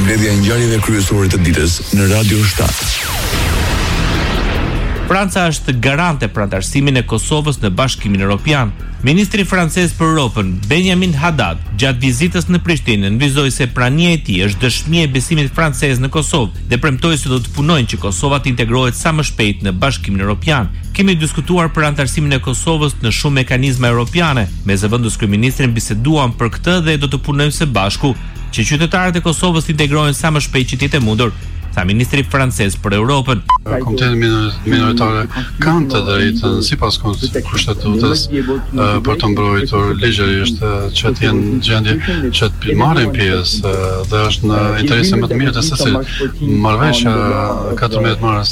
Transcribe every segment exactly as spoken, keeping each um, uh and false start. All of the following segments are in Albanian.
mbledhja e ngjarjeve kryesore të ditës në Radio shtat. Franca është garante për antarësimin e Kosovës në Bashkimin Evropian. Ministri francez për Europën, Benjamin Haddad, gjatë vizitës në Prishtinë, nënvizoi se prania e tij është dëshmi e besimit francez në Kosovë dhe premtoi se do të punojnë që Kosova të integrohet sa më shpejt në Bashkimin Evropian. Kemi diskutuar për antarësimin e Kosovës në shumë mekanizma evropiane. Me zëvendës kryeministrin biseduam për këtë dhe do të punojmë së bashku që qytetarët e Kosovës të integrohen sa më shpejt që të jetë e mundur, tha ministri francez për Europën. Komiteti minoritar kanë të drejtën sipas kushtetutës për të mbrojtur ligjërisht që të jenë gjendje që të marrin pjesë dhe është në interesin më të mirë të secilit. Marrëveshja katërmbëdhjetë mars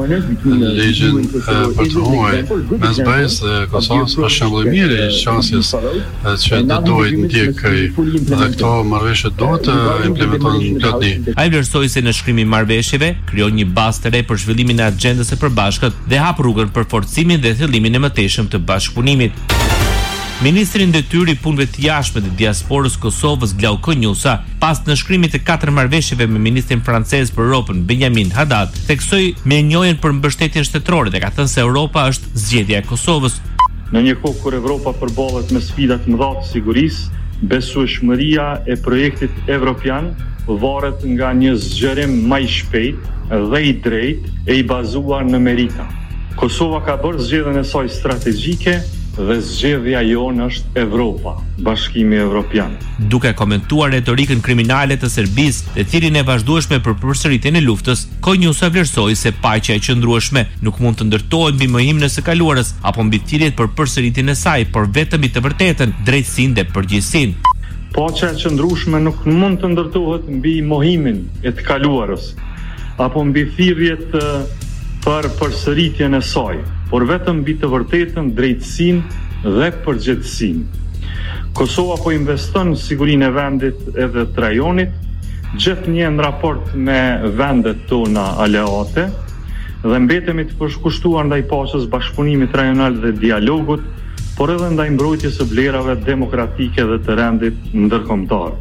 ligjin për të huaj mes B E S dhe Kosovës është shembull i mirë i qasjes që do duhet ndjekej dhe këto marrëveshje duhet të implementohen plotni. Ai vlerësoi se në shkrimin marrëveshjeve krijon një bazë të re për zhvillimin e agjendës së përbashkët dhe hap rrugën për forcimin dhe thillimin e mëtejshëm të bashkëpunimit. Ministri i detyrë i punëve të jashtme të diasporës Kosovës, Glau Konjusa, pas nënshkrimit të katër marrëveshjeve me ministrin francez për Europën, Benjamin Haddad, theksoi mirënjohjen për mbështetjen shtetërore dhe ka thënë se Europa është zgjedhja e Kosovës. Në një kohë kur Evropa përballet me sfida të mëdha të sigurisë, besueshmëria e projektit evropian varet nga një zgjerim më i shpejt dhe i drejt e i bazuar në merita. Kosova ka bërë zgjedhjen e saj strategjike dhe zgjedhja jonë është Evropa, Bashkimi Evropian. Duke komentuar retorikën kriminale të Serbisë dhe thirrjen e vazhdueshme për përsëritjen e luftës, Konjusa vlerësoi se paqja e qëndrueshme nuk mund të ndërtohet mbi mohimin e së kaluarës apo mbi thirrjet për përsëritjen e saj, por vetëm mbi të vërtetën, drejtësinë dhe përgjegjësinë. Paqja e qëndrueshme nuk mund të ndërtohet mbi mohimin e të kaluarës apo mbi thirrjet për përsëritjen e saj, por vetëm mbi të vërtetën, drejtësinë dhe përgjegjësinë. Kosova po investon në sigurinë e vendit edhe të rajonit, gjithnjë në raport me vendet tona aleate dhe mbetemi të përkushtuar ndaj paqes, bashkëpunimit rajonal dhe dialogut, por edhe ndaj mbrojtjes së vlerave demokratike dhe të rendit ndërkombëtar.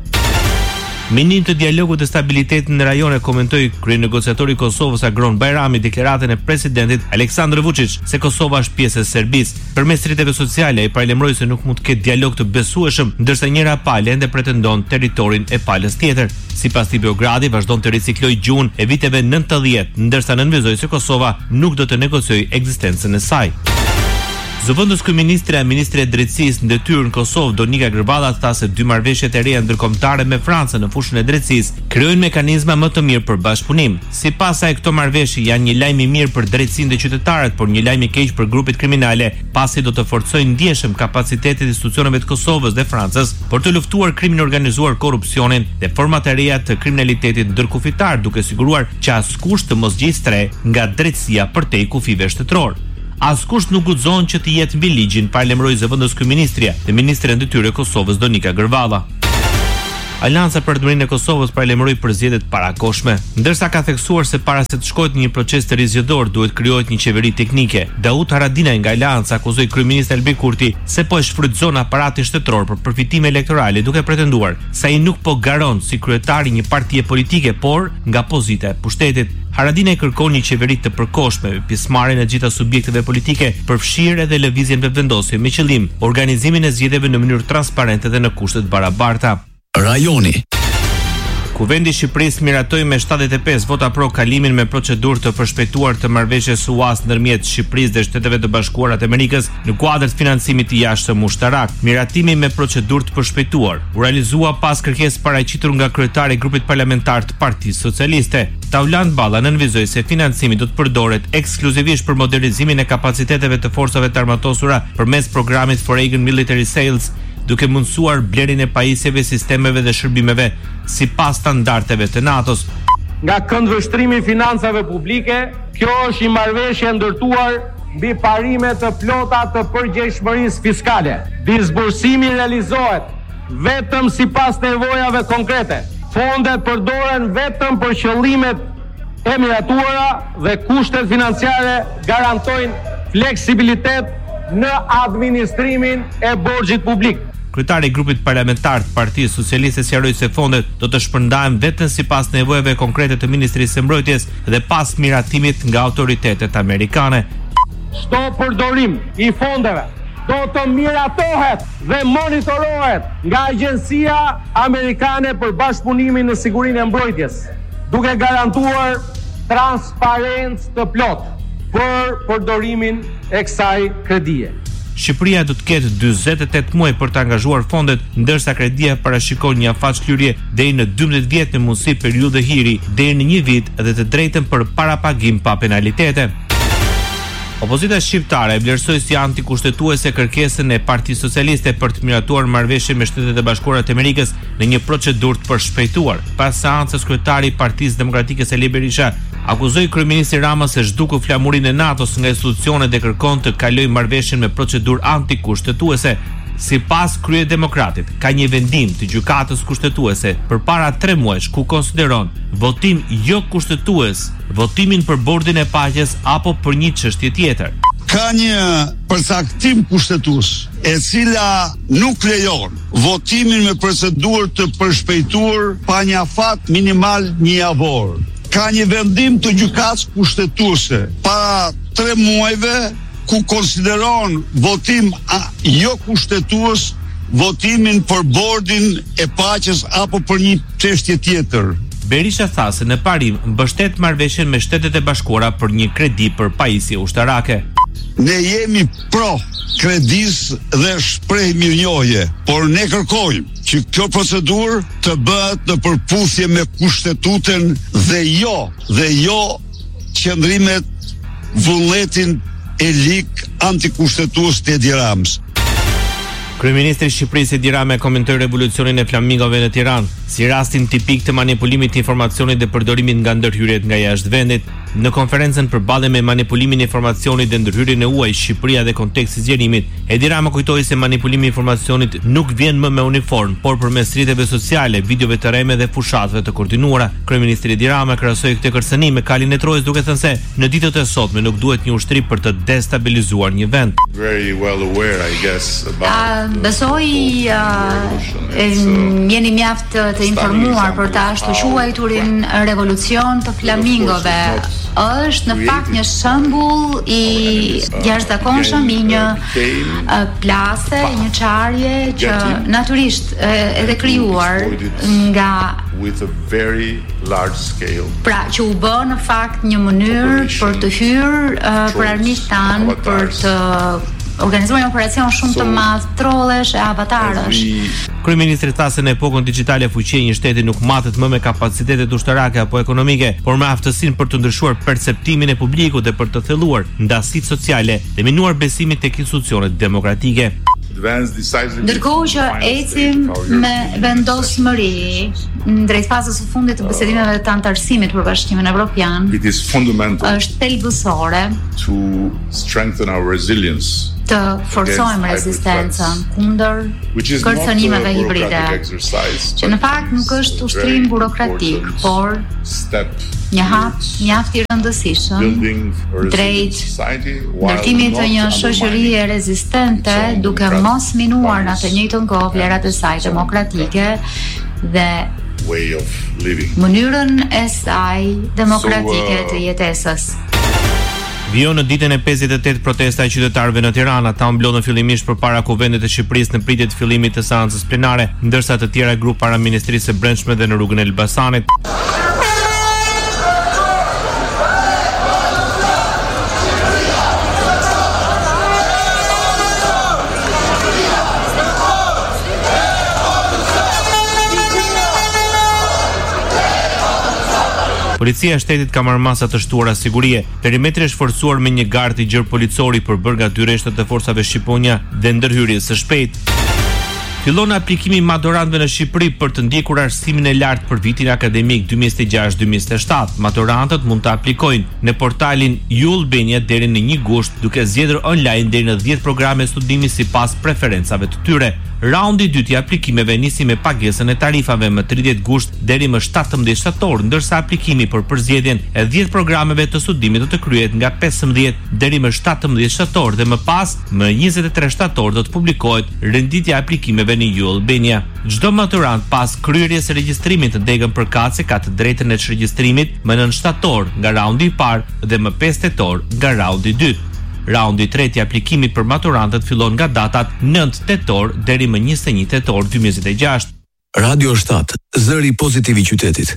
Minin të dialogut dhe stabilitetit në rajone komentoi kryenegociatori i Kosovës Agron Bajrami deklaratën e presidentit Aleksandar Vučić se Kosova është pjesë e Serbisë. Përmes rrjeteve sociale ai paralajmëroi se nuk mund të ketë dialog të besueshëm, ndërsa njëra palë ende pretendon territorin e palës tjetër. Sipas tij Beogradi vazhdon të riciklojë gjuhën e viteve nëntëdhjetë, ndërsa nënvizoi se Kosova nuk do të negociojë ekzistencën e saj. Zëvendës kryeministre e Ministri e Drejtësisë në detyrë në Kosovë, Donika Grballa, tha se dy marrëveshjet e reja ndërkombëtare me Francën në fushën e drejtësisë krijojnë mekanizma më të mirë për bashkëpunim. Sipas saj, këto marrëveshje janë një lajm i mirë për drejtësinë dhe qytetarët, por një lajm i keq për grupet kriminale, pasi do të forcojnë ndjeshëm kapacitetet e institucioneve të Kosovës dhe Francës për të luftuar krimin organizuar, korrupsionin dhe format e reja të kriminalitetit ndërkufitar, duke siguruar që askush të mos gjejë stre nga drejtësia përtej kufive shtetëror. Askush nuk guxon që të jetë mbi ligjin, paralajmëroi zëvendës kryeministria dhe ministre e detyrë e Kosovës Donika Grballa. Alianca për Ardhmërinë e Kosovës paralajmëroi për zgjedhjet parakoshme, ndërsa ka theksuar se para se të shkohet në një proces të rizgjedhor duhet krijohet një qeveri teknike. Daud Haradinaj nga Alianca akuzoi kryeministin Albin Kurti se po e shfrytëzon aparatin shtetëror për përfitime elektorale, duke pretenduar se ai nuk po garon si kryetari një partie politike, por nga pozita e pushtetit. Haradinaj kërkon një qeveri të përkohshme me pjesëmarrjen e gjitha subjekteve politike, përfshirë edhe lëvizjen vetëvendosje me qëllim organizimin e zgjedhjeve në mënyrë transparente dhe në kushte të barabarta. Rajoni. Kuvendi i Shqipërisë miratoi me shtatëdhjetë e pesë vota pro kalimin me procedurë të përshpejtuar të marrëveshjes U A S ndërmjet Shqipërisë dhe Shteteve të Bashkuara të Amerikës në kuadër të financimit të jashtëm ushtarak. Miratimi me procedurë të përshpejtuar u realizua pas kërkesë paraqitur nga kryetari i grupit parlamentar të Partisë Socialiste. Tauland Balla nënvizoi se financimi do të përdoret ekskluzivisht për modernizimin e kapaciteteve të forcave të armatosura përmes programit Foreign Military Sales, duke mundësuar blerjen e pajisjeve, sistemeve dhe shërbimeve sipas standardeve të NATO-s. Nga këndvështrimi i financave publike, kjo është një marrëveshje ndërtuar mbi parime të plota të përgjegjshmërisë fiskale. Disbursimi realizohet vetëm sipas nevojave konkrete. Fondet përdoren vetëm për qëllimet e miratuara dhe kushtet financiare garantojnë fleksibilitet në administrimin e borxhit publik. Kryetari i grupit parlamentar të Partisë Socialiste sqaroi se fondet do të shpërndahen vetëm sipas nevojave konkrete të Ministrisë së Mbrojtjes dhe pas miratimit nga autoritetet amerikane. Çdo përdorim i fondeve do të miratohet dhe monitorohet nga Agjencia Amerikane për Bashkëpunimin në Sigurinë e Mbrojtjes, duke garantuar transparencë të plotë për përdorimin e kësaj kredie. Shqipëria do të ketë dyzet e tetë muaj për të angazhuar fondet, ndërsa kredia parashikon një afaqshlyerje deri në dymbëdhjetë vjet në mundësi periudhë hiri deri në një vit dhe të drejtën për parapagim pa penalitete. Opozita shqiptare e vlerësoi si antikushtetuese kërkesën e Partisë Socialiste për të miratuar marrëveshjen me Shtetet e Bashkuara të Amerikës në një procedurë të përshpejtuar. Pas seancës, kryetari i Partisë Demokratike Sali Berisha akuzoi kryeministin Rama se zhduku flamurinë e NATO-s nga institucionet dhe kërkon të kalojë marrëveshjen me procedurë antikushtetuese. Sipas Kryedemokratit, ka një vendim të gjykatës kushtetuese përpara tre muajsh ku konsideron votim jo kushtetues, votimin për bordin e paqes apo për një çështje tjetër. Ka një përcaktim kushtetues e cila nuk lejon votimin me procedurë të përshpejtuar pa një afat minimal një javor. Ka një vendim të gjykatës kushtetuese para tre muajve ku konsideron votim a, jo kushtetues votimin për bordin e paqes apo për një çështje tjetër. Berisha tha se në parim mbështet marrëveshjen me Shtetet e Bashkuara për një kredi për pajisje ushtarake. Ne jemi pro kredis dhe shpreh mirënjohje, por ne kërkojmë që kjo procedurë të bëhet në përputhje me kushtetutën dhe jo, dhe jo qëndrimet vullnetin e lig antikushtetues të Edi Ramës. Kryeministri i Shqipërisë Edi Rama komentoi revolucionin e flamingove në Tiranë si rastin tipik të manipulimit të informacionit dhe përdorimit nga ndërhyrjet nga jashtë vendit. Në konferencën përballje me manipulimin e informacionit dhe ndërhyrjen e huaj, Shqipëria dhe konteksti i zgjerimit, Edi Rama kujtoi se manipulimi i informacionit nuk vjen më me uniform, por përmes rrjeteve sociale, videove të rreme dhe fushatëve të koordinuara. Kryeministri Edi Rama krahasoi këtë kërcënim me kalin e Trojës, duke thënë se në ditët e sotme nuk duhet një ushtri për të destabilizuar një vend. Very well aware, I guess, about uh, besoj uh, jeni mjaft të informuar për të ashtu quajturin revolucion të flamingove. Është në fakt një shembull i jashtëzakonshëm i një uh, plase, një çarje që natyrisht uh, edhe krijuar nga with a very large scale. Pra që u bë në fakt një mënyrë për të hyrë uh, për armiqtë tanë, për të organizuar një operacion shumë të madh trollesh e avatarësh. Kryeministri tha se në epokën digjitale fuqia e një shteti nuk matet më me kapacitetet ushtarake apo ekonomike, por me aftësinë për të ndryshuar perceptimin e publikut dhe për të thelluar ndasitë sociale dhe minuar besimin tek institucionet demokratike. Ndërkohë që ecim me vendosmëri drejt fazës së fundit të bisedimeve të antarësimit për Bashkimin Evropian, është thelbësore të forcojmë rezistencën kundër kërcënimeve hibride, që në fakt nuk është ushtrim burokratik, por një hap mjaft i rëndësishëm drejt ndërtimit të një shoqërie rezistente, duke mos minuar në të njëjtën kohë vlerat e saj demokratike dhe mënyrën e saj demokratike të jetesës. Vjo në ditën e pesëdhjetë e tetë protesta e qytetarëve në Tiranë, ata u mblodhën fillimisht përpara kuvendet të Shqipërisë në pritje të fillimit të seancës plenare, ndërsa të tjera grup para Ministrisë së Brendshme dhe në rrugën e Elbasanit. Policia e shtetit ka marrë masa të shtuara sigurie. Perimetri është forcuar me një gardë i gjerë policori për bërë nga dy rreshtat e forcave shqiponja dhe ndërhyrjes së shpejtë. Fillon aplikimi i maturantëve në Shqipëri për të ndjekur arsimin e lartë për vitin akademik dy mijë e gjashtë dy mijë e shtatë. Maturantët mund të aplikojnë në portalin YouAlbania deri në një gusht, duke zgjedhur online deri në dhjetë programe studimi sipas preferencave të tyre. Raundi i dytë i aplikimeve nisi me pagesën e tarifave më tridhjetë gusht deri më shtatëmbëdhjetë shtator, ndërsa aplikimi për përzgjedhjen e dhjetë programeve të studimit do të kryhet nga pesëmbëdhjetë deri më shtatëmbëdhjetë shtator dhe më pas më njëzet e tre shtator do të publikohet renditja e aplikimeve në U Albania. Çdo maturant pas kryerjes së regjistrimit të degën përkatëse ka të drejtën e çregjistrimit më nëntë shtator nga raundi i parë dhe më pesë tetor nga raundi i dytë. Raundi i tretë i aplikimit për maturantët fillon nga datat nëntë tetor deri më njëzet e një tetor dy mijë njëzet e gjashtë. Radio shtat, zëri pozitiv i qytetit.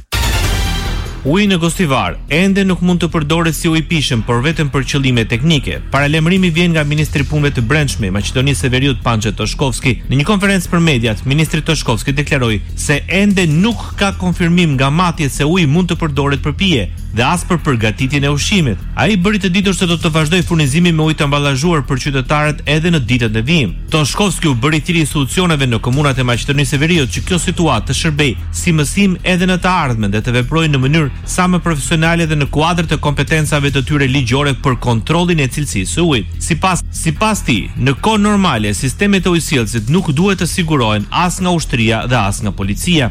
Uji në Gostivar ende nuk mund të përdoret si ujë i pishëm, por vetëm për qëllime teknike. Paralajmërimi vjen nga Ministri i Punëve të Brendshme, Maqedonisë së Veriut Panxhe Toshkovski. Në një konferencë për mediat, Ministri Toshkovski deklaroi se ende nuk ka konfirmim nga matjet se uji mund të përdoret për pije dhe as për përgatitjen e ushqimit. Ai bëri të ditur se do të vazhdoj furnizimin me ujë të amballazhuar për qytetarët edhe në ditët e vijim. Toshkovski u bëri thirrje institucioneve në komunat e Maqedonisë së Veriut që kjo situatë të shërbej si mësim edhe në të ardhmen dhe të veprojnë në mënyrë sa më profesionale dhe në kuadër të kompetencave të tyre ligjore për kontrollin e cilësisë së ujit. Sipas sipas tij, në kohë normale sistemet e ujësjellësit nuk duhet të sigurohen as nga ushtria dhe as nga policia.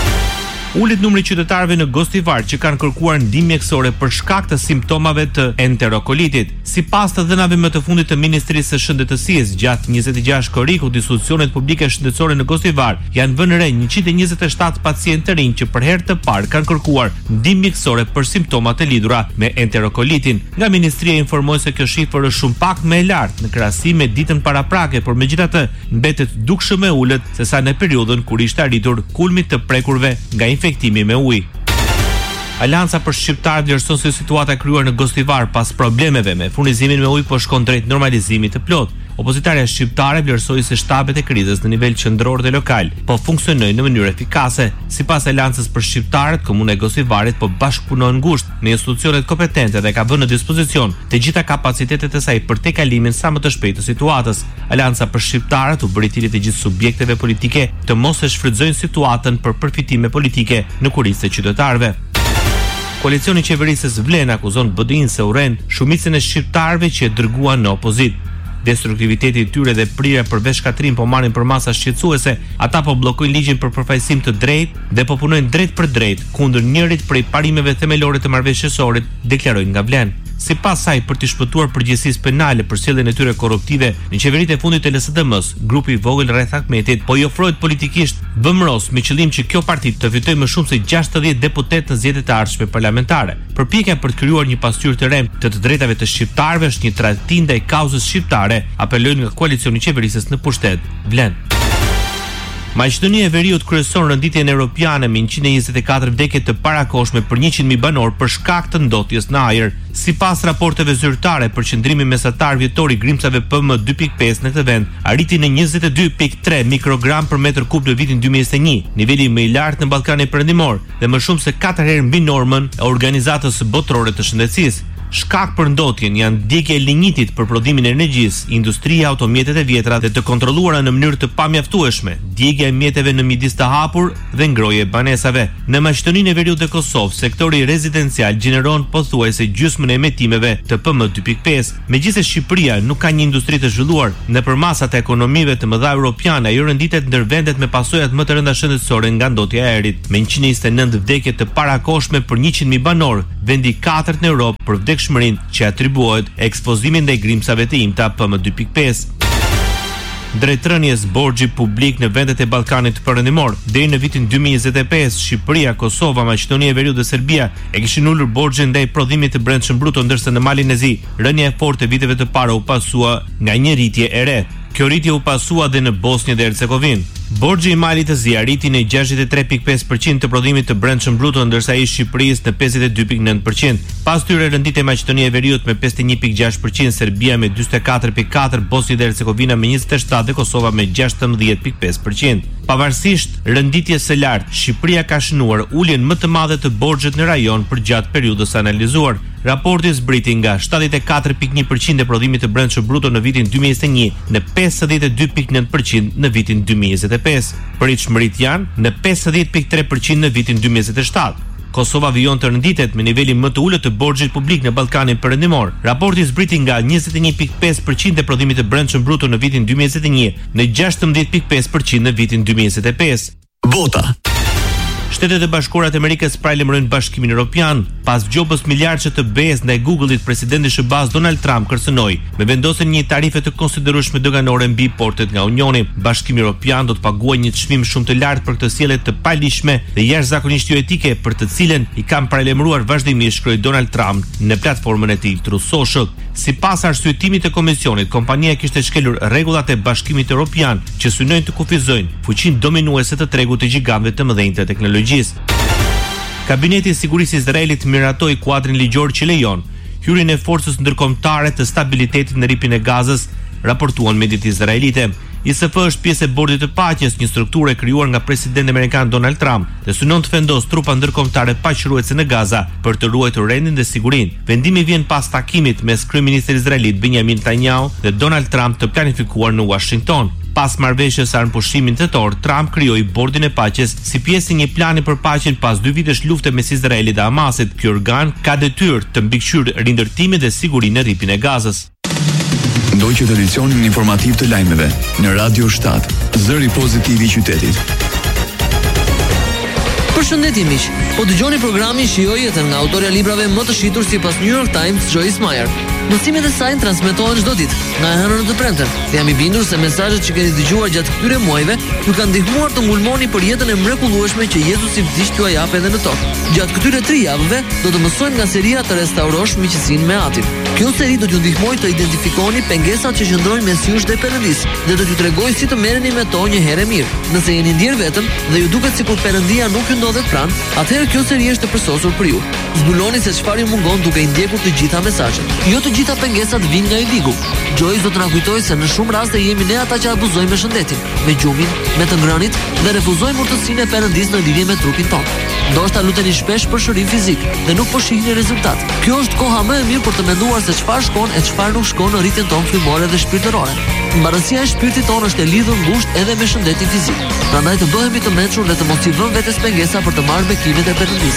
Ulet numri i qytetarëve në Gostivar që kanë kërkuar ndihmë mjekësore për shkak të simptomave të enterokolitit. Sipas të dhënave më të fundit të Ministrisë së Shëndetësisë, gjatë njëzet e gjashtë korrikut, institucionet publike shëndetësore në Gostivar janë vënë re njëqind e njëzet e shtatë pacientë të rinj që për herë të parë kanë kërkuar ndihmë mjekësore për simptomat e lidhura me enterokolitin. Nga Ministria informoi se kjo shifër është shumë pak më e lartë në krahasim me ditën paraprake, por megjithatë mbetet dukshëm e ulët sesa në periudhën kur ishte arritur kulmi të prekurve nga infektimi me ujë. Alianca për shqiptarët vlerëson se situata e krijuar në Gostivar pas problemeve me furnizimin me ujë po shkon drejt normalizimit të plot. Opozitarja shqiptare vlerësoi se shtabet e krizës në nivel qendror dhe lokal po funksionojnë në mënyrë efikase. Sipas Aliancës për shqiptarët, komuna e Gostivarit po bashkëpunon ngushtë me institucionet kompetente dhe ka vënë në dispozicion të gjitha kapacitetet e saj për tejkalimin sa më të shpejtë të situatës. Alianca për shqiptarët u bëri thirrje të gjithë subjekteve politike të mos e shfrytëzojnë situatën për përfitime politike në kurisë të qytetarëve. Koalicioni i qeverisë së Vlen akuzon B D I-n se urren shumicën e shqiptarëve që e dërguan në opozit. Destruktiviteti i tyre dhe prirja për veshkatrim po marrin për masa shqetësuese. Ata po bllokojnë ligjin për përfaqësim të drejtë dhe po punojnë drejt për drejt kundër njërit prej parimeve themelore të marrëveshjesorit, deklarojnë nga Vlen. Sipas saj, për të shpëtuar përgjegjësisë penale për sjelljen e tyre korruptive në qeveritë e fundit të L S D M-s, grupi i vogël rreth Ahmetit po i ofrohet politikisht vëmros me qëllim që kjo parti të fitojë më shumë se gjashtëdhjetë deputet në zgjedhjet e ardhshme parlamentare. Përpjekja për të krijuar një pasqyrë të rem të të drejtave të shqiptarëve është një trajtim ndaj kauzës shqiptare, apelojnë nga koalicioni i qeverisë në pushtet. Vlen. Maqedonia e Veriut kryeson renditjen europiane me njëqind e njëzet e katër vdekje të parakohshme për njëqind mijë banor për shkak të ndotjes në ajër. Sipas raporteve zyrtare, përqendrimi mesatar vjetor i grimcave P M dy pikë pesë në këtë vend arriti në njëzet e dy pikë tre mikrogram për metër kub në vitin dy mijë njëzet e një, niveli më i lartë në Ballkanin Perëndimor dhe më shumë se katër herë mbi normën e Organizatës Botërore të Shëndetësisë. Shkak për ndotjen janë djegja e lignitit për prodhimin e energjisë, industria, automjetet e vjetra dhe të kontrolluara në mënyrë të pamjaftueshme, djegja e mjeteve në midis të hapur dhe ngrohje e banesave. Në Maqedoninë e Veriut dhe Kosovë, sektori rezidencial gjeneron pothuajse gjysmën e emetimeve të P M dy pikë pesë. Megjithëse Shqipëria nuk ka një industri të zhvilluar nëpër masat e ekonomive të mëdha europiane, ajo renditet ndër vendet me pasojat më të rënda shëndetësore nga ndotja e ajrit, me njëqind e njëzet e nëntë vdekje të parakohshme për njëqind mijë banor, vendi i katërt në Europë për vdekshmërinë që atribuohet ekspozimit ndaj grimcave të imta P M dy pikë pesë. Drejtrënies borxhi publik në vendet e Ballkanit Perëndimor. Deri në vitin dy mijë njëzet e pesë, Shqipëria, Kosova, Maqedonia e Veriut dhe Serbia e kishin ulur borxhin ndaj prodhimit të brendshëm bruto, ndërsa në Malin e Zi, rënja e fortë e viteve të para u pasua nga një rritje e re. Kjo rritje u pasua dhe në Bosnjë dhe Hercegovinë. Borxhi i Malit të Zi arriti në gjashtëdhjetë e tre pikë pesë përqind të prodhimit të brendshëm bruto, ndërsa ai i Shqipërisë në pesëdhjetë e dy pikë nëntë përqind. Pas tyre renditej Maqedonia e Veriut me pesëdhjetë e një pikë gjashtë përqind, Serbia me dyzet e katër pikë katër, Bosnjë dhe Hercegovina me njëzet e shtatë dhe Kosova me gjashtëdhjetë pikë pesë përqind. Pavarësisht renditjes së lartë, Shqipëria ka shënuar uljen më të madhe të borxhit në rajon për gjatë periudhës analizuar. Raporti zbriti nga shtatëdhjetë e katër pikë një përqind e prodhimit të brendshëm bruto në vitin dy mijë njëzet e një në pesëdhjetë e dy pikë nëntë përqind në vitin dy mijë njëzet e pesë. Pritshmëritë janë në pesëdhjetë pikë tre përqind në vitin dy mijë njëzet e shtatë. Kosova vijon të rënditet me nivelin më të ulët të borxhit publik në Ballkanin Perëndimor. Raporti zbriti nga njëzet e një pikë pesë përqind e prodhimit të brendshëm bruto në vitin dy mijë e njëzet e një në gjashtëmbëdhjetë pikë pesë përqind në vitin dy mijë e njëzet e pesë. Bota. Shtetet e Bashkuara të Amerikës paralajmërojnë Bashkimin Evropian pas gjobës miliardçe të B E S ndaj Google-it. Presidenti i S B A-s Donald Trump kërcënoi me vendosjen një tarife të konsiderueshme doganore mbi importet nga Unioni. Bashkimi Evropian do të paguajë një çmim shumë të lartë për këtë sjellje të palishme dhe jashtëzakonisht jo etike, për të cilën i kanë paralajmëruar vazhdimisht, shkroi Donald Trump në platformën e tij Truth Social. Sipas arsyetimit të komisionit, kompania kishte shkelur rregullat e Bashkimit Evropian që synojnë të kufizojnë fuqinë dominuese të tregut të gjigantëve të mëdhenj të teknologjisë. Kabineti i Sigurisë i Izraelit miratoi kuadrin ligjor që lejon hyrjen e forcës ndërkombëtare të stabilitetit në ripin e Gazës, raportuan mediat izraelite. I S F është pjesë e Bordit të Paqes, një strukturë e krijuar nga presidenti amerikan Donald Trump, dhe synon të vendosë trupa ndërkombëtare paqëruese në Gaza për të ruajtur rendin dhe sigurinë. Vendimi vjen pas takimit mes kryeministrit izraelit Benjamin Netanyahu dhe Donald Trump të planifikuar në Washington. Pas marrëveshjes së pushimin tetor, Trump krijoi Bordin e Paqes si pjesë e një plani për paqen pas dy vitesh lufte mes Izraelit dhe Hamasit. Ky organ ka detyrë të mbikëqyrë rindërtimin dhe sigurinë në ripin e Gazës. Ndoqët edicionin informativ të lajmeve në Radio shtatë, zëri pozitiv i qytetit. Përshëndetje miq. Po dëgjoni programin Shijoj jetën nga autorja e librave më të shitur sipas New York Times, Joyce Meyer. Mësimet e saj transmetohen çdo ditë nga e hënën në të premten. Dhe jam i bindur se mesazhet që keni dëgjuar gjatë këtyre muajve ju kanë ndihmuar të ngulmoni për jetën e mrekullueshme që Jezusi vdiq t'ju japë edhe në tokë. Gjatë këtyre tre javëve do të mësojmë nga seria të restaurosh miqësinë me Atin. Kjo seri do t'ju ndihmojë të identifikoni pengesat që qëndrojnë mes jush dhe Perëndis dhe do t'ju tregoj si të merreni me to një herë mirë. Nëse jeni ndjer vetëm dhe ju duket sikur Perëndia nuk ju ndodhet pranë, atëherë kjo seri është e përsosur për ju. Zbuloni se çfarë ju mungon duke i ndjekur të gjitha mesazhet. Jo të gjitha pengesat vijnë nga i ligu. Joyce do të na kujtojë se në shumë raste jemi ne ata që abuzojmë me shëndetin, me gjumin, me të ngrënit dhe refuzojmë urtësinë e Perëndis në lidhje me trupin tonë. Ndoshta luteni shpesh për shërim fizik dhe nuk po shihni rezultat. Kjo është koha më e mirë për të menduar se çfarë shkon e çfarë nuk shkon në rritjen tonë frymore dhe shpirtërore. Mbarësia e shpirtit tonë është e lidhur ngushtë edhe me shëndetin fizik. Prandaj të bëhemi të mençur dhe të mos i vëmë vetes pengesa për të marrë bekimet e Perëndis.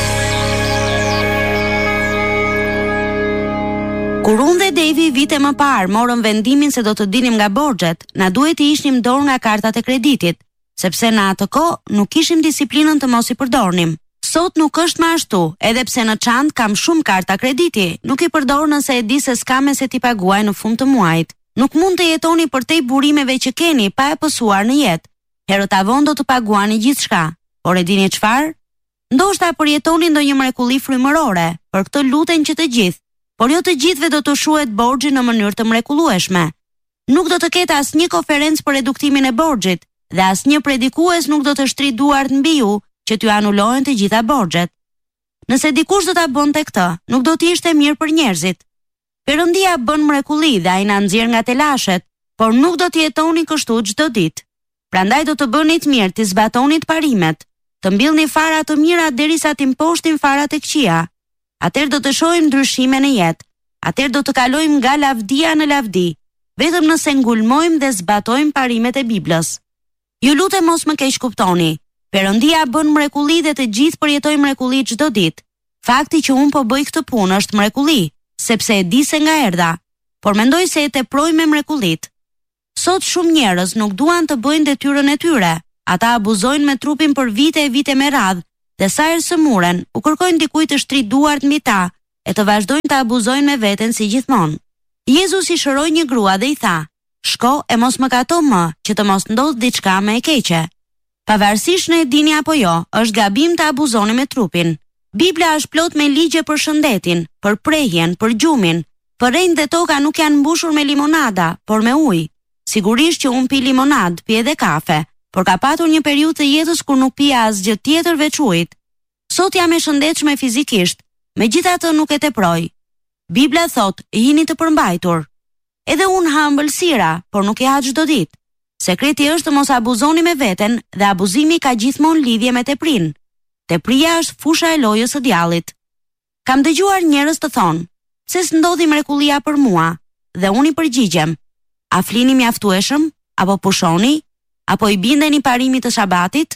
Kur unë dhe Devi vite më parë morëm vendimin se do të dinim nga borxhet, na duhet të ishnim dorë nga kartat e kreditit, sepse në atë kohë nuk kishim disiplinën të mos i përdornim. Sot nuk është më ashtu, edhe pse në çantë kam shumë karta krediti, nuk i përdor nëse e di se s'kam se t'i paguaj në fund të muajit. Nuk mund të jetoni përtej burimeve që keni pa e pësuar në jetë. Herët avon do të paguani gjithçka. Por e dini çfarë? Ndoshta përjetoni ndonjë mrekulli frymërore, për këtë lutem që të gjithë. Por jo të gjithëve do të shuhet borxhi në mënyrë të mrekullueshme. Nuk do të ketë asnjë konferencë për reduktimin e borxhit dhe asnjë predikues nuk do të shtrijë duart mbi ju që t'ju anulohen të gjitha borxhet. Nëse dikush do ta bënte këtë, nuk do të ishte mirë për njerëzit. Perëndia bën mrekulli dhe ai na nxjerr nga telashet, por nuk do të jetoni kështu çdo ditë. Prandaj do të bëni të mirë të zbatoni të parimet, të mbillni fara të mira derisa të imposhtin farat e këqija. Atëherë do të shohim ndryshime në jetë. Atëherë do të kalojmë nga lavdia në lavdi, vetëm nëse ngulmojmë dhe zbatojmë parimet e Biblës. Ju lutem mos më keq kuptoni. Perëndia bën mrekulli dhe të gjithë përjetojmë mrekulli çdo ditë. Fakti që un po bëj këtë punë është mrekulli, sepse e di se nga erdha, por mendoj se e teproj me mrekullit. Sot shumë njerëz nuk duan të bëjnë detyrën e tyre. Ata abuzojnë me trupin për vite e vite me radhë. Dhe sa herë së muren, u kërkojnë dikujt të shtrijë duart mbi ta, e të vazhdojnë të abuzojnë me veten si gjithmonë. Jezusi shëroi një grua dhe i tha: "Shko e mos më kato më, që të mos ndodh diçka më e keqe." Pavarësisht në e dini apo jo, është gabim të abuzoni me trupin. Bibla është plot me ligje për shëndetin, për prehjen, për gjumin. Për rejnë dhe toka nuk janë mbushur me limonada, por me ujë. Sigurisht që unë pi limonad, pi edhe kafe, por ka patur një periudhë të jetës kur nuk pija asgjë tjetër veç ujit. Sot jam e shëndetshme fizikisht, megjithatë nuk e teproj. Bibla thot, jini të përmbajtur. Edhe unë ha ëmbëlsira, por nuk e ha çdo ditë. Sekreti është të mos abuzoni me veten dhe abuzimi ka gjithmonë lidhje me teprin. Tepria është fusha e lojës së djallit. Kam dëgjuar njerëz të thonë: "Pse s'ndodhi mrekullia për mua?" Dhe unë i përgjigjem: "A flini mjaftueshëm apo pushoni? Apo i bindeni parimit të shabatit?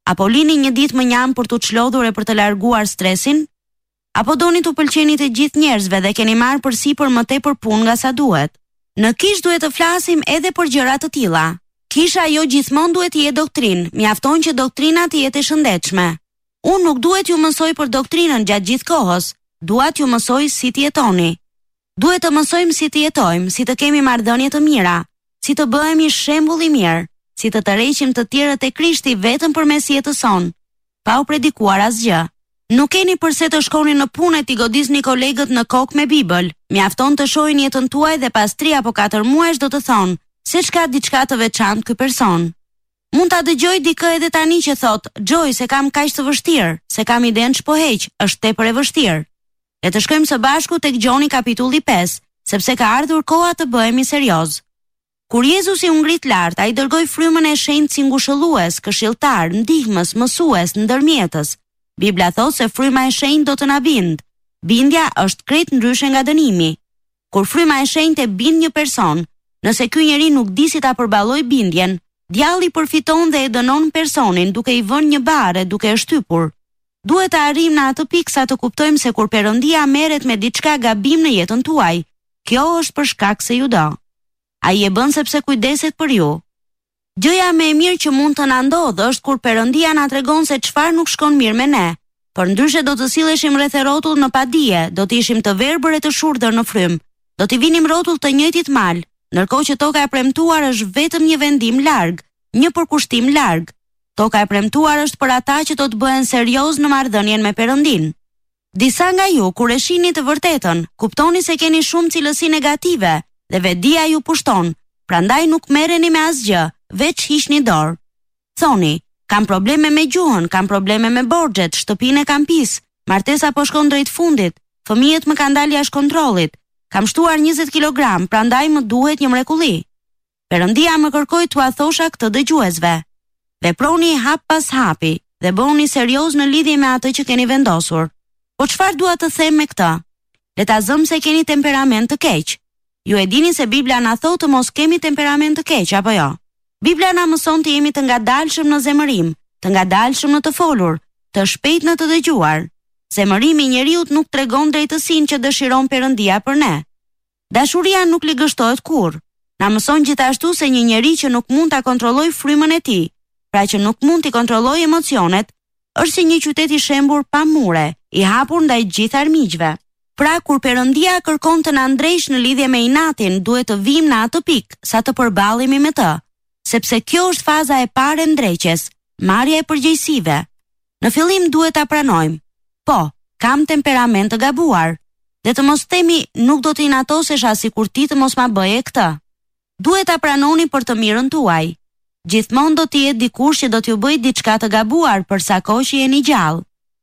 Apo lini një ditë më njam për t'u çlodhur e për të larguar stresin? Apo doni t'u pëlqeni të gjithë njerëzve dhe keni marrë përsipër më tepër punë nga sa duhet? Në kish duhet të flasim edhe për gjëra të tilla. Kisha jo gjithmonë duhet të jetë doktrinë, mjafton që doktrina të jetë e shëndetshme. Unë nuk duhet ju mësoj për doktrinën gjatë gjithë kohës, duhet ju mësoj si të jetoni. Duhet të mësojmë si të jetojmë, si të kemi marrëdhënie të mira, si të bëhemi shembull i mirë, si të tërheqim të tjerët e Krishti vetëm përmes jetës sonë, pa u predikuar asgjë. Nuk keni përse të shkoni në punë e t'i godisni kolegët në kokë me Bibël. Mjafton të shohin jetën tuaj dhe pas tri apo katër muajsh do të thonë se çka diçka të veçantë ky person. Mund ta dëgjoj dikë edhe tani që thot, "Gjoj, se kam kaq të vështirë, se kam idenë ç'po heq, është tepër e vështirë." Le të shkojmë së bashku tek Gjoni kapitulli pesë, sepse ka ardhur koha të bëhemi serioz. Kur Jezusi u ngrit lart, ai dërgoi frymën e shenjtë si ngushëllues, këshilltar, ndihmës, mësues, ndërmjetës. Bibla thot se fryma e shenjtë do të na bind. Bindja është krejt ndryshe nga dënimi. Kur fryma e shenjtë e bind një person, nëse ky njeri nuk di si ta përballoj bindjen, djalli përfiton dhe e dënon personin duke i vënë një barë, duke e shtypur. Duhet të arrijmë në atë pikë sa të kuptojmë se kur Perëndia merret me diçka gabim në jetën tuaj, kjo është për shkak se ju do. Ai e bën sepse kujdeset për ju. Gjëja më e mirë që mund të na ndodhë është kur Perëndia na tregon se çfarë nuk shkon mirë me ne. Përndryshe do të silleshim rreth e rrotull në padije, do të ishim të verbër e të shurdhër në frym, do t'i vinim rrotull të njëjtit mal, ndërkohë që toka e premtuar është vetëm një vendim larg, një përkushtim larg. Toka e premtuar është për ata që do të bëhen serioz në marrëdhënien me Perëndin. Disa nga ju, kur e shihni të vërtetën, kuptoni se keni shumë cilësi negative dhe vetdia ju pushton, prandaj nuk merreni me asgjë, veç hiqni dorë. Thoni, kam probleme me gjuhën, kam probleme me borxhet, shtëpinë e kam pis, martesa po shkon drejt fundit, fëmijët më kanë dalë jashtë kontrollit, kam shtuar njëzet kilogram, prandaj më duhet një mrekulli. Perëndia më kërkoi t'ua thosha këtë dëgjuesve. Veproni hap pas hapi dhe bëhuni serioz në lidhje me atë që keni vendosur. Po çfarë dua të them me këtë? Le ta zëm se keni temperament të keq. Ju e dini se Bibla na thotë të mos kemi temperament të keq, apo jo? Bibla na mëson të jemi të ngadalshëm në zemërim, të ngadalshëm në të folur, të shpejt në të dëgjuar. Zemërimi i njeriut nuk tregon drejtësinë që dëshiron Perëndia për ne. Dashuria nuk ligështohet kurrë. Na mëson gjithashtu se një njeri që nuk mund ta kontrollojë frymën e tij, pra që nuk mund t'i kontrollojë emocionet, është si një qytet i shembur pa mure, i hapur ndaj gjithë armiqve. Pra kur Perëndia kërkon të na ndrejsh në lidhje me inatin, duhet të vim në atë pikë sa të përballemi me të, sepse kjo është faza e parë e ndreqjes, marrja e përgjegjësive. Në fillim duhet ta pranojmë. Po, kam temperament të gabuar, dhe të mos themi nuk do të inatosesha sikur ti të mos ma bëje këtë. Duhet ta pranoni për të mirën tuaj. Gjithmonë do të jetë dikush që do t'ju bëjë diçka të gabuar për sa kohë që jeni gjallë.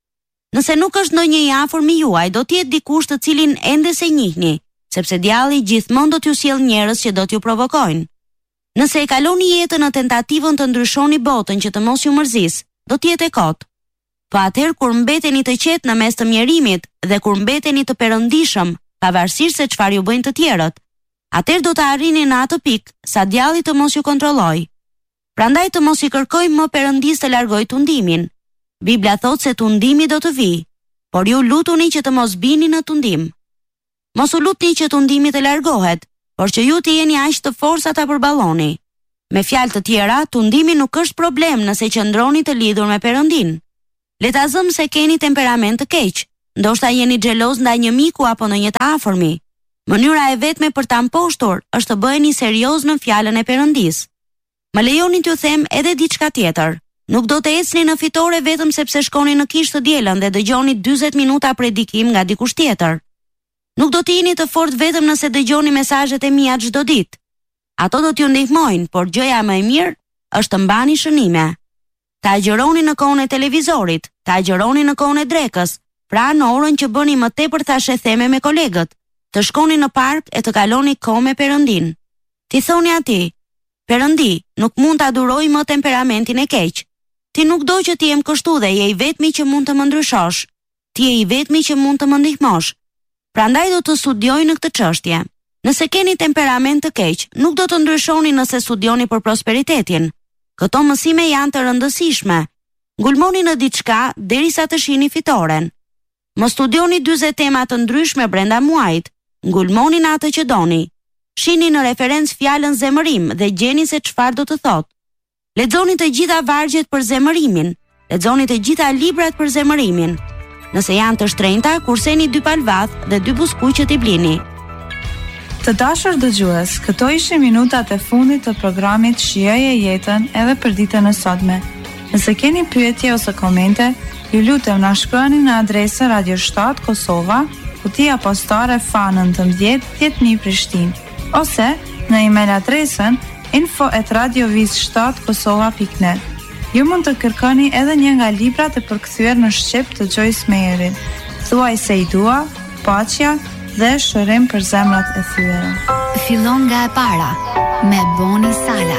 Nëse nuk është ndonjë i afër me juaj, do të jetë dikush të cilin ende se njihni, sepse djalli gjithmonë do t'ju sjellë njerëz që do t'ju provokojnë. Nëse e kaloni jetën në tentativën të ndryshoni botën që të mos ju mërzis, do të jetë e kotë. Po atëherë kur mbeteni të qetë në mes të mjerimit dhe kur mbeteni të perëndishëm, pavarësisht se çfarë ju bëjnë të tjerët, atëherë do të arrini në atë pikë sa djalli të mos ju kontrollojë. Prandaj të mos i kërkojmë më Perëndis të largojë tundimin. Bibla thotë se tundimi do të vijë, por ju lutuni që të mos bini në tundim. Mos u lutni që tundimi të largohet, por që ju të jeni aq të fortë ta përballoni. Me fjalë të tjera, tundimi nuk është problem nëse qëndroni të lidhur me Perëndin. Le ta zëm se keni temperament të keq, ndoshta jeni xheloz ndaj një miku apo në një të afërmi. Mënyra e vetme për ta mposhtur është të bëheni serioz në fjalën e Perëndis. Më lejoni t'ju them edhe diçka tjetër. Nuk do të ecni në fitore vetëm sepse shkoni në kishë të dielën dhe dëgjoni dyzet minuta predikim nga dikush tjetër. Nuk do të jeni të fortë vetëm nëse dëgjoni mesazhet e mia çdo ditë. Ato do t'ju ndihmojnë, por gjëja më e mirë është të mbani shënime. Ta agjëroni në kohën e televizorit, ta agjëroni në kohën e drekës, pra në orën që bëni më tepër thashë theme me kolegët, të shkoni në park e të kaloni kohë me Perëndin. Ti thoni atij: Perëndi, nuk mund ta duroj më temperamentin e keq. Ti nuk do që ti jem kështu dhe je i vetmi që mund të më ndryshosh. Ti je i vetmi që mund të më ndihmosh. Prandaj do të studioj në këtë çështje. Nëse keni temperament të keq, nuk do të ndryshoni nëse studioni për prosperitetin. Këto mësime janë të rëndësishme, ngulmoni në diçka derisa të shihni fitoren. Mos studioni dyzet tema të ndryshme brenda muajit, ngulmoni në atë që doni. Shihni në referencë fjalën zemërim dhe gjeni se çfarë do të thotë. Lexoni të gjitha vargjet për zemërimin, lexoni të gjitha librat për zemërimin. Nëse janë të shtrenjta, kurseni dy palvath dhe dy buskuq që t'i blini. Të dashur dëgjues, këto ishin minutat e fundit të programit Shijoje jetën edhe për ditën e sotme. Nëse keni pyetje ose komente, ju lutem na shkruani në adresën Radio shtat Kosova, kutia postare F A nëntëmbëdhjetë dhjetë mijë Prishtinë, ose në email adresën info at radioviz shtat kosova pikë net. Ju mund të kërkoni edhe një nga librat e përkthyer në shqip të Joyce Meyerit, Thuaj se i dua, Paqja dhe Shërim për zemrat e thyera. Fillon nga e para me Boni Sala.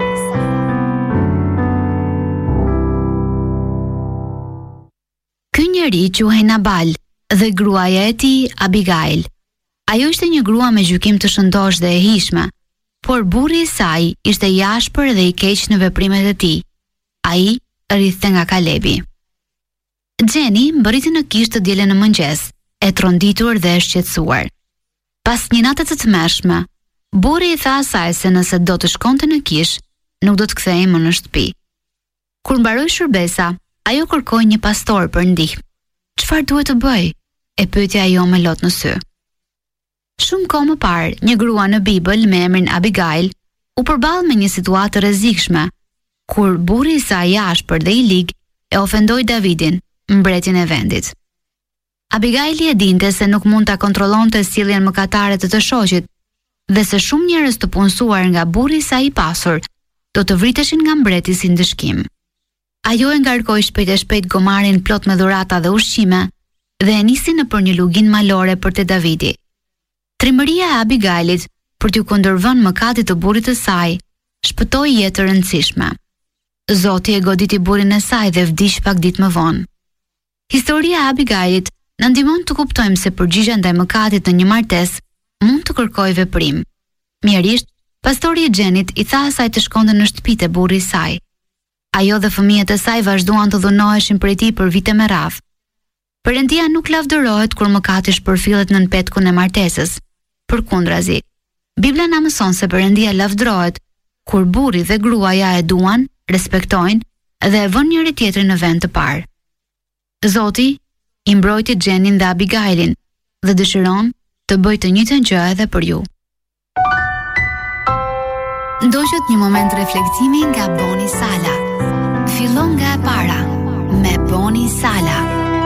Ky njeri quhej Nabal dhe gruaja e tij Abigail. Ajo ishte një grua me gjykim të shëndosh dhe e hijshme, por burri i saj ishte i ashpër dhe i keq në veprimet e tij. Ai rrithte nga Kalebi. Gjeni mbërriti në kishë të dielën në mëngjes, e tronditur dhe e shqetësuar. Pas një nate të tmerrshme, burri i tha asaj se nëse do të shkonte në kishë, nuk do të kthehej më në shtëpi. Kur mbaroi shërbesa, ajo kërkoi një pastor për ndihmë. Çfarë duhet të bëj? E pyeti ajo me lot në sy. Shumë kohë më parë, një grua në Bibël me emrin Abigail u përball me një situatë të rrezikshme, kur burri i saj i ashpër dhe i lig e ofendoi Davidin, mbretin e vendit. Abigaili e dinte se nuk mund ta kontrollonte sjelljen mëkatare të të shoqit dhe se shumë njerëz të punësuar nga burri i saj i pasur do të vriteshin nga mbreti si ndëshkim. Ajo e ngarkoi shpejt e shpejt gomarin plot me dhurata dhe ushqime dhe e nisi nëpër një lugin malore për te Davidi. Trimëria e Abigailit për t'u kundërvënë mëkatit të burrit të saj shpëtoi jetë të rëndësishme. Zoti e goditi burrin e saj dhe vdiq pak ditë më vonë. Historia e Abigailit na ndihmon të kuptojmë se përgjigjja ndaj mëkatit në një martesë mund të kërkojë veprim. Mjerisht, pastori i Xhenit i tha asaj të shkonte në shtëpitë e burrit të saj. Ajo dhe fëmijët e saj vazhduan të dhunoheshin prej tij për vite me radhë. Perëndia nuk lavdërohet kur mëkati shpërfillet nën petkun e martesës. Përkundrazi, Bibla na mëson se Perëndia lavdërohet kur burri dhe gruaja e duan, respektojnë dhe e vënë njëri tjetrin në vend të parë. Zoti i mbrojti Xhenin dhe Abigailin dhe dëshiron të bëjë të njëjtën gjë edhe për ju. Ndoqët një moment reflektimi nga Boni Sala. Fillon nga e para me Boni Sala.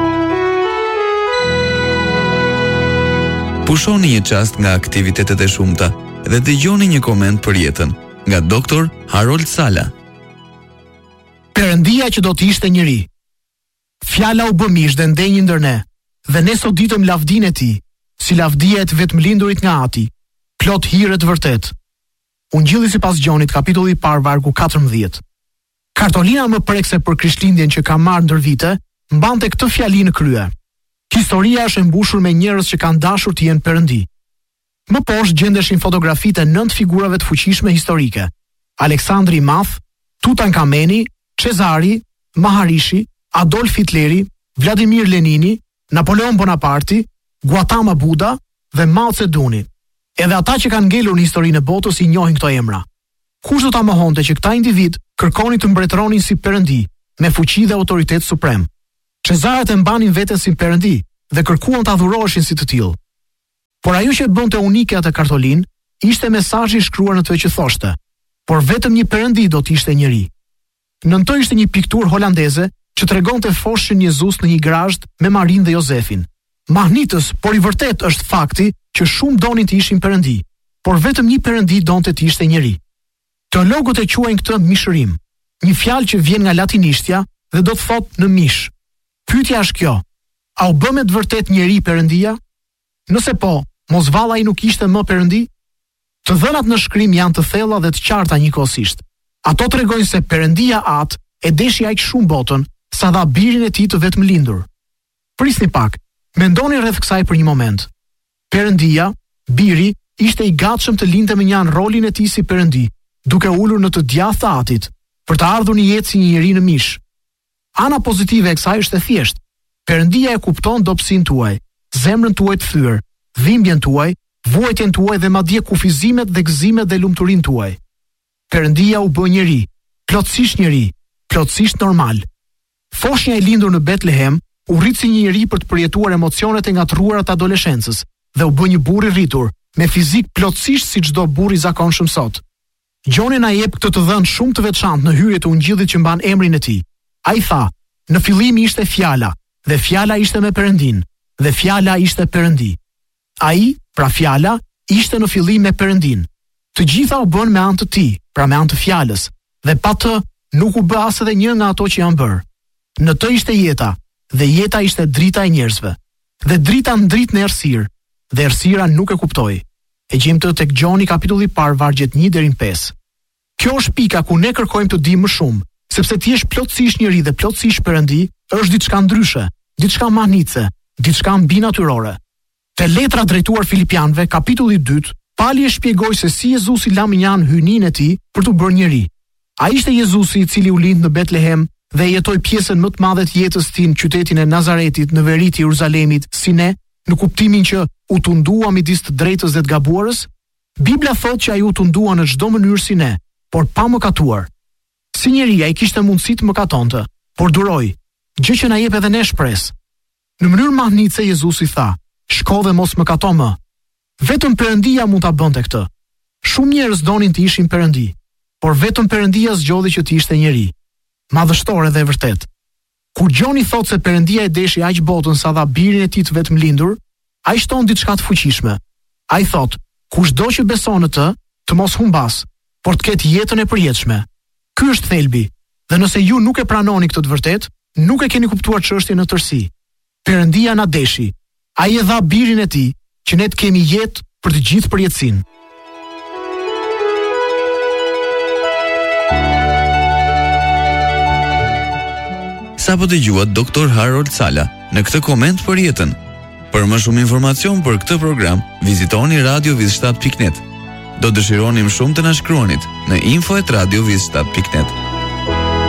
Pushoni një çast nga aktivitetet e shumta dhe dëgjoni një koment për jetën nga doktor Harold Sala. Perëndia që do të ishte njëri. Fjala u bë mish dhe ndenjë ndër ne, dhe ne sot ditëm lavdinë e tij, si lavdia e të vetëmlindurit nga Ati, plot hire të vërtet. Ungjilli sipas Gjonit, kapitulli i parë, vargu katërmbëdhjetë. Kartolina më prekse për Krishtlindjen që ka marrë ndër vite, mbante këtë fjali në krye. Historia është e mbushur me njerëz që kanë dashur të jenë perëndi. Më poshtë gjendeshin fotografitë e nëntë figurave të fuqishme historike: Aleksandri i Madh, Tutankameni, Cezari, Maharishi, Adolf Hitleri, Vladimir Lenini, Napoleon Bonaparte, Gautama Buddha dhe Mao Zedong. Edhe ata që kanë ngelur në historinë e botës i njohin këto emra. Kush do ta mohonte që këta individ kërkonin të mbretëronin si perëndi, me fuqi dhe autoritet suprem. Cezarët e mbanin veten si perëndi dhe kërkuan ta adhuroheshin si të tillë. Por ajo që bënte unike atë kartolin ishte mesazhi i shkruar në të që thoshte: por vetëm një perëndi do të ishte njeri. Nën to ishte një pikturë holandeze që tregonte foshën Jezus në një grazhd me Marin dhe Jozefin. Mahnitës, por i vërtet është fakti që shumë donin të ishin perëndi, por vetëm një perëndi donte të ishte njeri. Teologët e quajnë këtë mishërim, një fjalë që vjen nga latinishtja dhe do të thotë në mish. Pyetja është kjo: a u bë me të vërtet njeri perëndia? Nëse po, mos valla ai nuk ishte më perëndi? Të dhënat në shkrim janë të thella dhe të qarta njëkohësisht. Ato tregojnë se perëndia At e deshi aq shumë botën sa dha birin e tij të vetëmlindur. Prisni pak, mendoni rreth kësaj për një moment. Perëndia, biri, ishte i gatshëm të lindte me një anë rolin e tij si perëndi, duke ulur në të djathtë të Atit, për të ardhur në jetë si një njeri në mish. Ana pozitive e kësaj është e thjeshtë. Perëndia e kupton dobësinë tuaj, zemrën tuaj të thyer, dhimbjen tuaj, vuajtjen tuaj dhe madje kufizimet dhe gëzimet dhe lumturinë tuaj. Perëndia u bë njeri, plotësisht njeri, plotësisht normal. Foshnja e lindur në Betlehem u rrit si një njeri për të përjetuar emocionet e ngatruara të adoleshencës dhe u bë një burr i rritur, me fizik plotësisht si çdo burr i zakonshëm sot. Gjoni na jep këtë të dhënë shumë të veçantë në hyrje të ungjillit që mban emrin e tij. Ai tha: "Në fillim ishte Fjala, dhe Fjala ishte me Perëndin, dhe Fjala ishte Perëndi." Ai, pra Fjala, ishte në fillim me Perëndin. Të gjitha u bën me anë të tij, pra me anë të Fjalës, dhe pa të nuk u bë as edhe një nga ato që janë bërë. Në të ishte jeta, dhe jeta ishte drita e njerëzve. Dhe drita ndrit në errësirë, dhe errësira nuk e kuptoi. E gjejmë të tek Gjoni kapitulli i parë vargjet një deri në pesë. Kjo është pika ku ne kërkojmë të dimë më shumë, sepse ti je plotësisht njeri dhe plotësisht Perëndi, është diçka ndryshe, diçka mahnice, diçka mbinatyrore. Te letra drejtuar Filipianëve, kapitulli i dytë, Pali e shpjegoi se si Jezusi la minjan hyjninë e tij për të bërë njeri. Ai ishte Jezusi i cili u lind në Betlehem dhe jetoi pjesën më të madhe të jetës së tij në qytetin e Nazaretit në veri të Jeruzalemit, si ne, në kuptimin që u tundua midis të drejtës dhe të gabuarës. Bibla thotë që ai u tundua në çdo mënyrë si ne, por pa mëkatuar. Si njeri ai kishte mundësi të mëkatonte, por duroi, gjë që na jep edhe ne shpresë. Në mënyrë mahnice Jezusi tha: "Shko dhe mos mëkato më." Vetëm Perëndia mund ta bënte këtë. Shumë njerëz donin të ishin perëndi, por vetëm Perëndia zgjodhi që të ishte njeri. Madhështore dhe e vërtet. Kur Gjoni thotë se Perëndia e deshi aq botën sa dha birin e tij të vetëm lindur, ai shton diçka të fuqishme. Ai thotë: "Kushdo që beson në të, të mos humbas, por të ketë jetën e përjetshme." Ky është thelbi. Dhe nëse ju nuk e pranoni këtë të vërtet, nuk e keni kuptuar çështjen në tërësi. Perëndia na deshi. Ai e dha birin e tij që ne të kemi jetë për të gjithë përjetësinë. Sa po dëgjuat doktor Harold Sala në këtë koment për jetën. Për më shumë informacion për këtë program, vizitoni radio viz shtat pikë net. Do dëshironim shumë të na shkruanit në info at radio viz shtat pikë net.